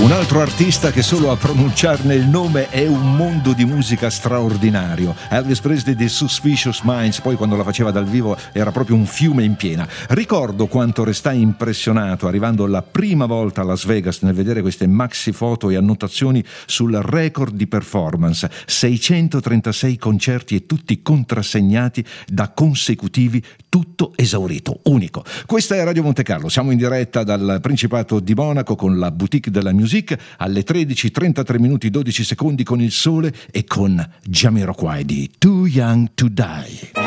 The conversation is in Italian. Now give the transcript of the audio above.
Un altro artista che solo a pronunciarne il nome è un mondo di musica straordinario. Elvis Presley di Suspicious Minds, poi quando la faceva dal vivo era proprio un fiume in piena. Ricordo quanto restai impressionato arrivando la prima volta a Las Vegas nel vedere queste maxi foto e annotazioni sul record di performance. 636 concerti e tutti contrassegnati da consecutivi, tutto esaurito, unico. Questa è Radio Monte Carlo, siamo in diretta dal Principato di Monaco con la Boutique de la Musique alle 13:33 minuti 12 secondi con il sole e con Jamiroquai di Too Young to Die.